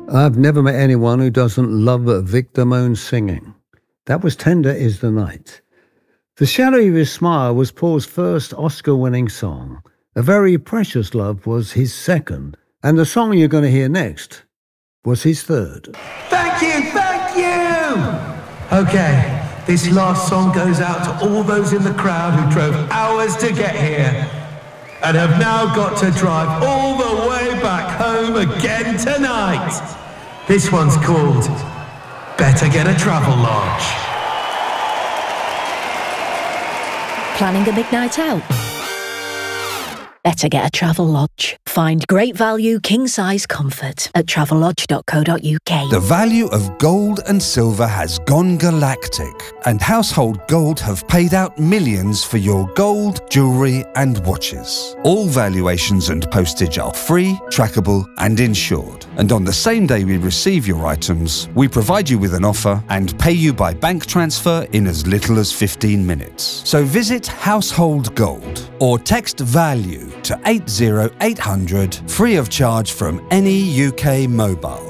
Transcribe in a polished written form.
I've never met anyone who doesn't love Vic Damone's singing. That was Tender Is the Night. The Shadow of His Smile was Paul's first Oscar-winning song. A Very Precious Love was his second. And the song you're going to hear next was his third. Thank you, thank you! Okay, this last song goes out to all those in the crowd who drove hours to get here and have now got to drive all the way back home again tonight. This one's called Better Get a Travel Lodge. Planning a big night out? Better get a Travel Lodge. Find great value, king-size comfort at travellodge.co.uk. The value of gold and silver has gone galactic, and Household Gold have paid out millions for your gold, jewellery and watches. All valuations and postage are free, trackable and insured. And on the same day we receive your items, we provide you with an offer and pay you by bank transfer in as little as 15 minutes. So visit Household Gold or text VALUE to 80800 free of charge from any UK mobile.